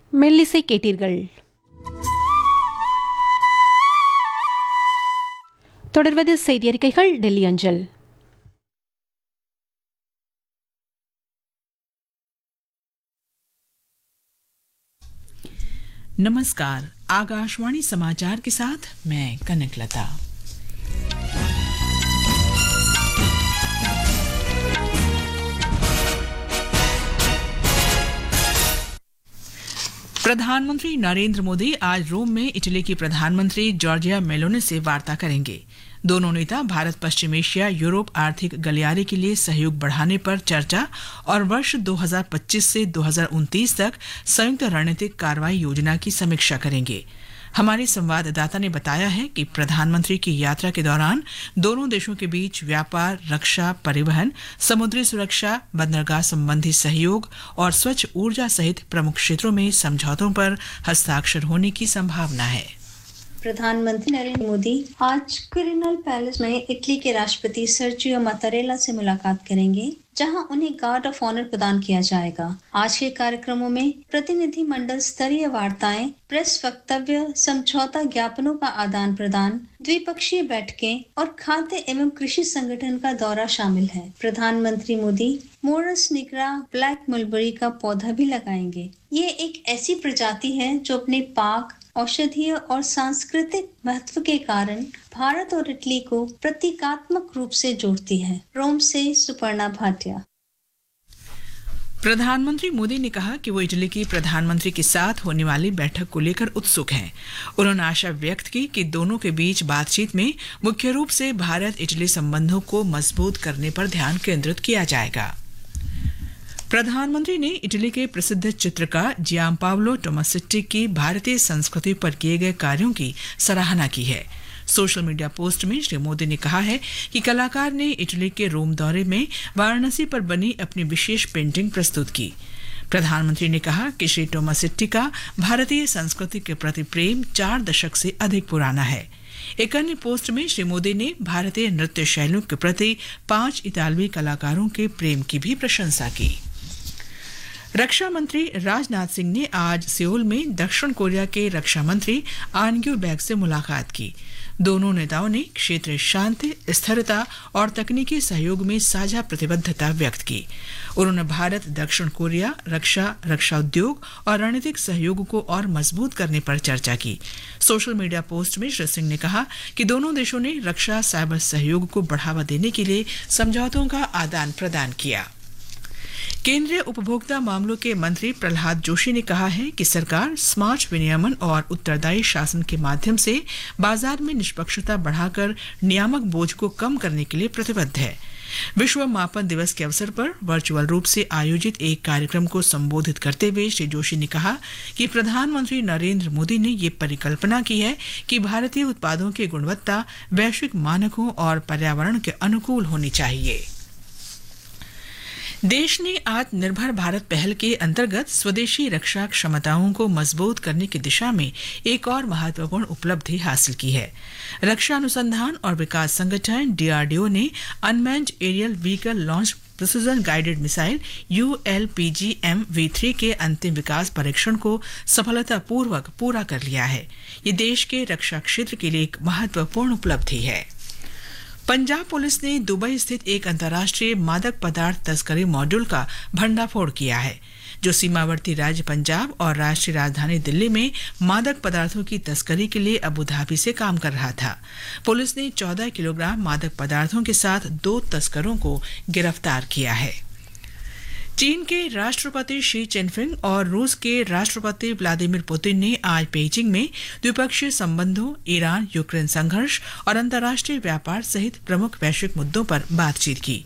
மெல்லிசை கேட்டீர்கள். தொடர்வது செய்தியறிக்கைகள் டெல்லி அஞ்சல். नमस्कार, आकाशवाणी समाचार के साथ मैं कनकलता। प्रधानमंत्री नरेंद्र मोदी आज रोम में इटली की प्रधानमंत्री जॉर्जिया मेलोनी से वार्ता करेंगे। दोनों नेता भारत पश्चिम एशिया यूरोप आर्थिक गलियारे के लिए सहयोग बढ़ाने पर चर्चा और वर्ष 2025 से 2029 तक संयुक्त रणनीतिक कार्रवाई योजना की समीक्षा करेंगे। हमारे संवाददाता ने बताया है कि प्रधानमंत्री की यात्रा के दौरान दोनों देशों के बीच व्यापार, रक्षा, परिवहन, समुद्री सुरक्षा, बंदरगाह संबंधी सहयोग और स्वच्छ ऊर्जा सहित प्रमुख क्षेत्रों में समझौतों पर हस्ताक्षर होने की संभावना है। प्रधानमंत्री नरेंद्र मोदी आज क्विरिनल पैलेस में इटली के राष्ट्रपति सर्जियो मत्तारेला से मुलाकात करेंगे, जहां उन्हें गार्ड ऑफ ऑनर प्रदान किया जाएगा। आज के कार्यक्रमों में प्रतिनिधि मंडल स्तरीय वार्ताएं, प्रेस वक्तव्य, समझौता ज्ञापनों का आदान प्रदान, द्विपक्षीय बैठकें और खाद्य एवं कृषि संगठन का दौरा शामिल है। प्रधानमंत्री Modi Morris nigra black mulberry का पौधा भी लगाएंगे। ये एक ऐसी प्रजाति है जो अपने पाक, औषधीय और सांस्कृतिक महत्व के कारण भारत और इटली को प्रतीकात्मक रूप से जोड़ती है। रोम से सुपर्णा भाटिया। प्रधानमंत्री मोदी ने कहा कि वो इटली की प्रधानमंत्री के साथ होने वाली बैठक को लेकर उत्सुक हैं। उन्होंने आशा व्यक्त की कि दोनों के बीच बातचीत में मुख्य रूप से भारत इटली संबंधों को मजबूत करने पर ध्यान केंद्रित किया जाएगा। प्रधानमंत्री ने इटली के प्रसिद्ध चित्रकार जियांपावलो टोमासेट्टी की भारतीय संस्कृति पर किए गए कार्यों की सराहना की है। सोशल मीडिया पोस्ट में श्री मोदी ने कहा है कि कलाकार ने इटली के रोम दौरे में वाराणसी पर बनी अपनी विशेष पेंटिंग प्रस्तुत की। प्रधानमंत्री ने कहा कि श्री टोमासेट्टी का भारतीय संस्कृति के प्रति प्रेम 4 दशक से अधिक पुराना है। एक अन्य पोस्ट में श्री मोदी ने भारतीय नृत्य शैलियों के प्रति 5 इतालवी कलाकारों के प्रेम की भी प्रशंसा की। रक्षा मंत्री राजनाथ सिंह ने आज सियोल में दक्षिण कोरिया के रक्षा मंत्री आन ग्यू बैक से मुलाकात की। दोनों नेताओं ने क्षेत्रीय शांति, स्थिरता और तकनीकी सहयोग में साझा प्रतिबद्धता व्यक्त की। उन्होंने भारत दक्षिण कोरिया रक्षा उद्योग और रणनीतिक सहयोग को और मजबूत करने पर चर्चा की। सोशल मीडिया पोस्ट में श्री सिंह ने कहा कि दोनों देशों ने रक्षा साइबर सहयोग को बढ़ावा देने के लिए समझौतों का आदान प्रदान किया। केंद्रीय उपभोक्ता मामलों के मंत्री प्रहलाद जोशी ने कहा है कि सरकार स्मार्ट विनियमन और उत्तरदायी शासन के माध्यम से बाजार में निष्पक्षता बढ़ाकर नियामक बोझ को कम करने के लिए प्रतिबद्ध है। विश्व मापन दिवस के अवसर पर वर्चुअल रूप से आयोजित एक कार्यक्रम को संबोधित करते हुए श्री जोशी ने कहा कि प्रधानमंत्री नरेंद्र मोदी ने ये परिकल्पना की है कि भारतीय उत्पादों की गुणवत्ता वैश्विक मानकों और पर्यावरण के अनुकूल होनी चाहिए। देश ने आत्मनिर्भर भारत पहल के अंतर्गत स्वदेशी रक्षा क्षमताओं को मजबूत करने की दिशा में एक और महत्वपूर्ण उपलब्धि हासिल की है। रक्षा अनुसंधान और विकास संगठन DRDO ने unmanned aerial vehicle launch precision guided missile ULPGM-V3 के अंतिम विकास परीक्षण को सफलतापूर्वक पूरा कर लिया है। ये देश के रक्षा क्षेत्र के लिए एक महत्वपूर्ण उपलब्धि है। पंजाब पुलिस ने दुबई स्थित एक अंतर्राष्ट्रीय मादक पदार्थ तस्करी मॉड्यूल का भंडाफोड़ किया है, जो सीमावर्ती राज्य पंजाब और राष्ट्रीय राजधानी दिल्ली में मादक पदार्थों की तस्करी के लिए अबू धाबी से काम कर रहा था। पुलिस ने 14 किलोग्राम मादक पदार्थों के साथ 2 तस्करों को गिरफ्तार किया है। चीन के राष्ट्रपति शी चिनफिंग और रूस के राष्ट्रपति व्लादिमीर पुतिन ने आज पेइचिंग में द्विपक्षीय संबंधों, ईरान यूक्रेन संघर्ष और अंतर्राष्ट्रीय व्यापार सहित प्रमुख वैश्विक मुद्दों पर बातचीत की।